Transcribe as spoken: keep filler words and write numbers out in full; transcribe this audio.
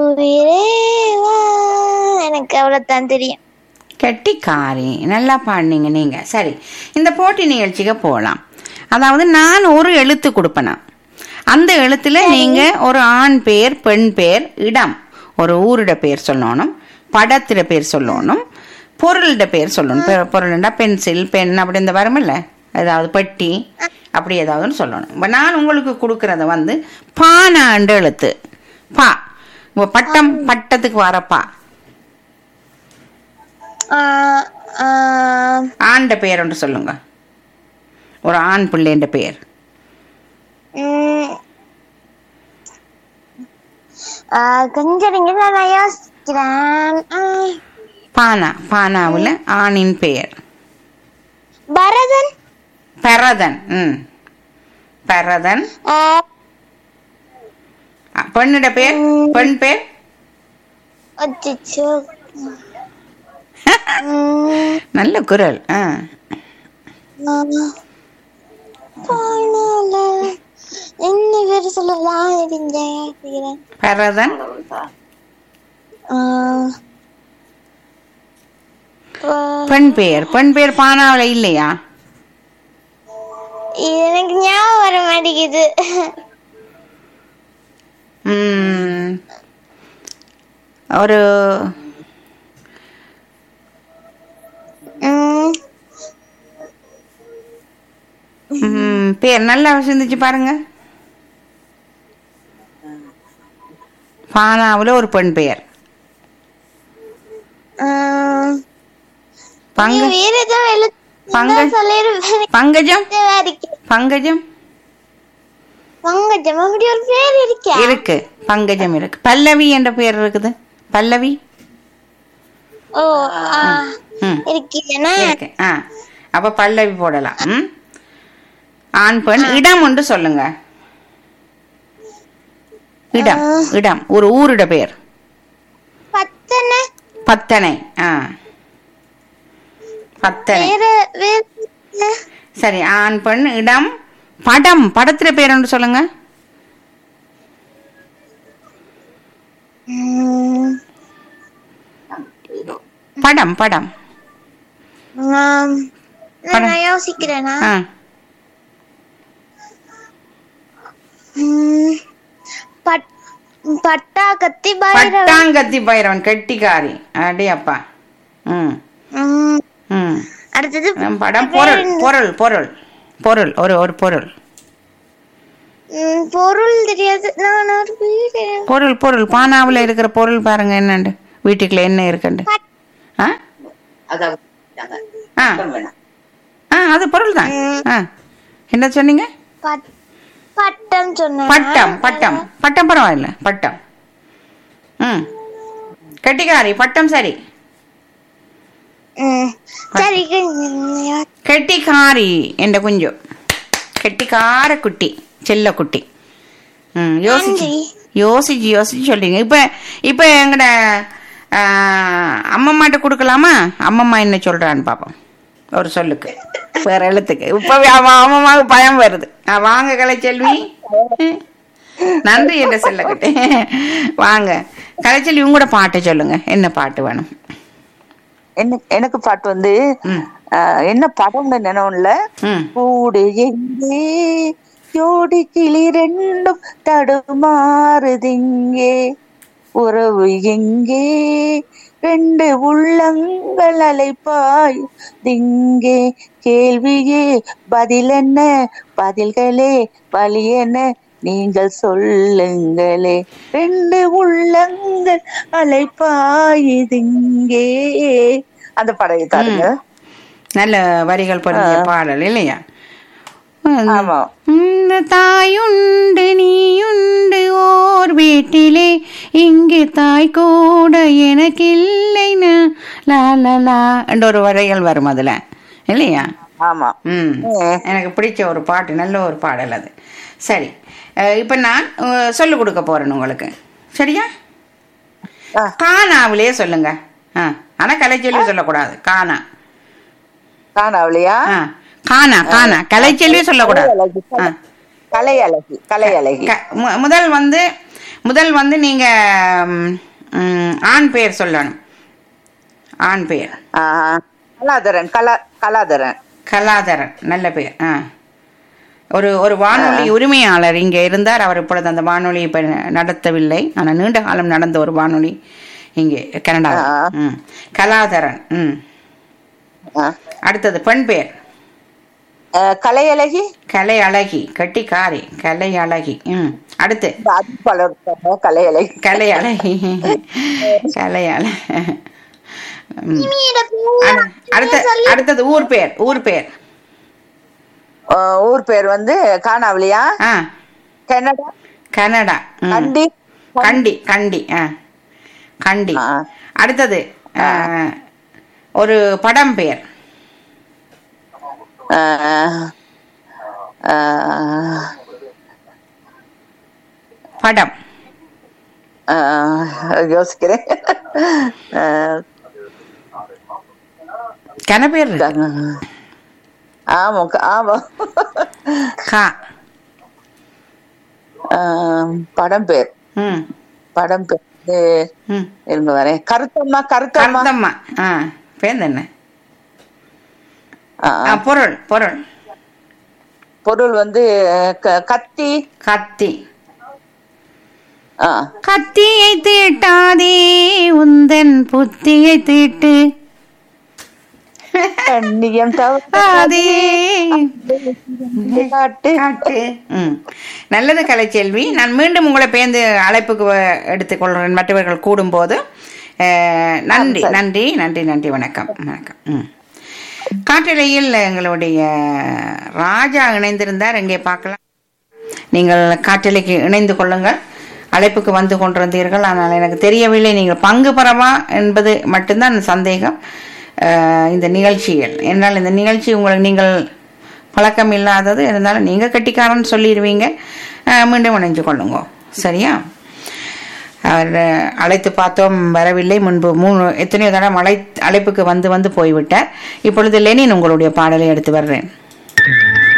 உயிரே வா. எனக்கு அவ்வளவுதான் தெரியும். கெட்டிக்காரி, நல்லா பாடினீங்க நீங்க. சரி, இந்த போட்டி நிகழ்ச்சிக்கு போகலாம். அதாவது நான் ஒரு எழுத்து கொடுப்பேனா, அந்த எழுத்துல நீங்க ஒரு ஆண் பேர், பெண் பேர், இடம், ஒரு ஊரிட பேர் சொல்லணும், படத்திட பேர் சொல்லணும், பொருளிட பேர் சொல்லணும். பொருள்னா பென்சில், பென் அப்படி இந்த வருமில்ல, ஏதாவது பெட்டி அப்படி ஏதாவதுன்னு சொல்லணும். இப்போ நான் உங்களுக்கு கொடுக்கறத வந்து பானாண்டு எழுத்து பா. பட்டம், பட்டத்துக்கு வரப்பா. ஆண்ட பேர் ஒன்று சொல்லுங்க, ஒரு ஆண் பிள்ளைன்ற பேர். கொஞ்சம் நான் யோசிக்கிறேன். பானா, பானாவுல ஆணின் பெயர் பரதன். பரதன். ம், பரதன். பெண்ணிட பேர், பெண் பேர் நல்ல குரல். பரதன். பெண் பேர், பெண் பேர் பானாவில இல்லையா? எனக்கு ஞாபகம் வர மாட்டேங்குது. ஒரு பேர் நல்லா சிந்திச்சு பாருங்க. பானாவுல ஒரு பெண் பெயர். பங்கஜம். பங்கஜம். பங்கஜம் அப்படி ஒரு பேர் இருக்கு. இருக்கு, பங்கஜம் இருக்கு. பல்லவி என்ற பேர் இருக்குது, பல்லவி. ஓ, இருக்கு. அப்ப பல்லவி போடலாம். ஆண் பெண். இடம் ஒன்று சொல்லுங்க. இடம், இடம் ஒரு ஊரிட பேர். பத்தனை. பத்தனை. பத்தனை. சரி, ஆண் பெண் இடம். படம், படத்தில பேர் ஒன்று சொல்லுங்க. படம், படம். யோசிக்கிறேனா? பட்டாங்கத்தி பைரவன். பட்டாங்கத்தி பைரவன், கெட்டிக்காரி. அடே அப்பா. அடுத்தது படம். பொருள், பொருள், பொருள், பொருள், ஒரு ஒரு பொருள். பொருள் தெரியாது. பொருள், பொருள் பானாவுல இருக்கிற பொருள் பாருங்க என்னண்டு, வீட்டுக்குள்ள என்ன இருக்குண்டு. அது பொருள் தான். என்ன சொன்னீங்க? பட்டம் சொன்னேன். பட்டம், பட்டம், பட்டம் பரவாயில்ல, பட்டம். ம், கெட்டிக்காரி, பட்டம். சரி, கெட்டிக்காரி என்ற குஞ்சு, கெட்டிக்கார குட்டி, செல்ல குட்டி. ம், யோசிச்சு யோசிச்சு யோசிச்சு சொல்றீங்க. இப்ப இப்ப எங்கட அம்மம்மாட்ட கொடுக்கலாமா? அம்மம்மா என்ன சொல்றான்னு பாப்போம் ஒரு சொல்லுக்கு, வேற எழுத்துக்கு. இப்பவே அம்மம்மாவுக்கு பயம் வருது. வாங்க கலைச்செல்வி. நன்றி என்ற செல்ல குட்டி. வாங்க கலைச்செல்வி, உங்களோட பாட்டை சொல்லுங்க. என்ன பாட்டு வேணும்? எனக்கு பாட்டு வந்து என்ன படம்னு நினைவுல, கூடு எங்கே ஜோடி கிளி ரெண்டும் தடுமாறுதிங்கே, உறவு எங்கே ரெண்டு உள்ளங்கள் அலைப்பாய் திங்கே, கேள்வியே பதில் என்ன, பதில்களே வழி என்ன, நீங்கள் சொல்லுங்களே, ரெண்டு உள்ளங்கள் அலைப்பாயுதிங்கே. அந்த படத்தை தாருங்க. நல்ல வரிகள் பொருந்திய பாடல் இல்லையா? ஆமா. தாயுண்டு நீயுண்டு ஓர் வீட்டிலே, இங்கு தாய் கூட எனக்கு இல்லைன்னு என்ற ஒரு வரிகள் வரும் அதுல இல்லையா? ஆமா. ம், எனக்கு பிடிச்ச ஒரு பாட்டு, நல்ல ஒரு பாடல் அது. சரி, இப்ப நான் சொல்லு கொடுக்க போறேன் உங்களுக்கு. சரியா? கானாவிலேயே சொல்லுங்க. ஆனா கலைச்செல்வி சொல்லக்கூடாது. கானா. கானாவிலையா? கானா, கானா. கலைச்செல்வி சொல்லக்கூடாது. கலை அழகி, கலை அழகி. முதல் வந்து முதல் வந்து நீங்க ம், ம், ஆண் பெயர் சொல்லணும். ஆண் பெயர். ஆ, கலாதரன் கலா கலாதரன் கலாதரன், நல்ல பெயர். ஆ ஒரு ஒரு வானொலி உரிமையாளர் இங்கே இருந்தார். அவர் இப்பொழுது அந்த வானொலி இப்ப நடத்தவில்லை. ஆனால் நீண்ட காலம் நடந்த ஒரு வானொலி இங்கே கனடா. ம் கலாதரன். ம் ஆ. அடுத்தது பெண் பெயர். ஆ, கலையழகி. கலை அழகி, கட்டிக்காரி, கலை அழகி. ம் அடுத்து அது பலர் இருக்காங்க, கலையழகி. கலை அழகி, கலை அழகி. ம். மீட பேர் அடு- அடுத்த அடுத்தது ஊர் பேர். ஊர் பேர். ஆ, ஊர் பேர் வந்து காணாவளியா, ஆ கனடா, கனடா. ம். கண்டி. கண்டி, கண்டி. ஆ கண்டி. ஆ. அடுத்தது ஆ, ஒரு படம் பெயர். ஆ, ஆ, படம். ஆ, யோசிக்கிறேன். ஆ, கன பேர் இருக்கு. ஆமா ஆமா. கா. ஆ, படம் பேர். ம் படம் பேர் வந்து ம் இருங்க வரேன். கருத்தம்மா கருத்தம்மா. கருத்தம்மா. ஆ பேர் என்ன? ஆ, ஆ, பொருள். பொருள். பொருள் வந்து க- கத்தி. கத்தி. ஆ, கத்தியை தீட்டாதே உந்தன் புத்தியை தீட்டு கண்ணியம் அதே காட்டு. காட்டு. ம். நல்லது கலைச்செல்வி. நான் மீண்டும் உங்களை பேர்ந்து அழைப்புக்கு வ- எடுத்துக்கொள்கிறேன் மற்றவர்கள் கூடும்போது. அஹ், நன்றி நன்றி நன்றி நன்றி. வணக்கம் வணக்கம். ம் காற்றலையில் எங்களுடைய ராஜா இணைந்திருந்தார். எங்கே பார்க்கலாம். நீங்கள் காற்றலைக்கு இணைந்து கொள்ளுங்கள். அழைப்புக்கு வந்து கொண்டிருந்தீர்கள். ஆனால் எனக்கு தெரியவில்லை நீங்கள் பங்கு பெறவா என்பது மட்டும்தான் சந்தேகம். அஹ், இந்த நிகழ்ச்சிகள் என்றால் இந்த நிகழ்ச்சி உங்களுக்கு நீங்கள் பழக்கம் இல்லாதது இருந்தாலும் நீங்கள் கட்டிக்காரன்னு சொல்லிடுவீங்க. அஹ், மீண்டும் இணைஞ்சு கொள்ளுங்க. சரியா? அவர் அழைத்து பார்த்தோம், வரவில்லை. முன்பு மூணு எத்தனையோ தடவை அழை அழைப்புக்கு வந்து வந்து போய்விட்டார். இப்பொழுது லெனின் உங்களுடைய பாடலை எடுத்து வர்றேன்.